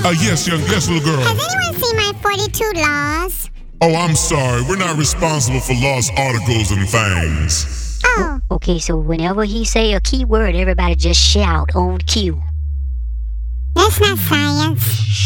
Yes, little girl. Has anyone seen my 42 laws? Oh, I'm sorry. We're not responsible for lost articles and things. Oh, Okay, so whenever he say a key word, everybody just shout on cue. that's not science.